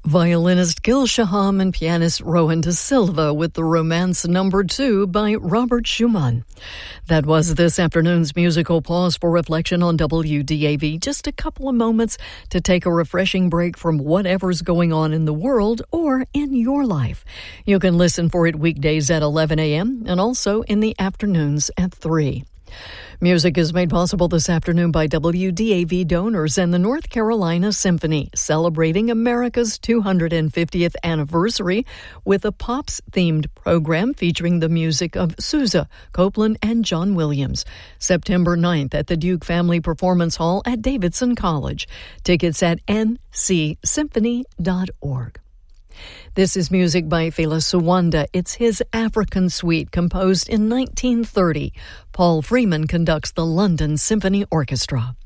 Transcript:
Violinist Gil Shaham and pianist Rowan da Silva with the Romance No. 2 by Robert Schumann. That was this afternoon's musical pause for reflection on WDAV. Just a couple of moments to take a refreshing break from whatever's going on in the world or in your life. You can listen for it weekdays at 11 a.m. and also in the afternoons at 3. Music is made possible this afternoon by WDAV donors and the North Carolina Symphony, celebrating America's 250th anniversary with a Pops-themed program featuring the music of Sousa, Copeland, and John Williams. September 9th at the Duke Family Performance Hall at Davidson College. Tickets at ncsymphony.org. This is music by Fela Sowanda. It's his African Suite, composed in 1930. Paul Freeman conducts the London Symphony Orchestra.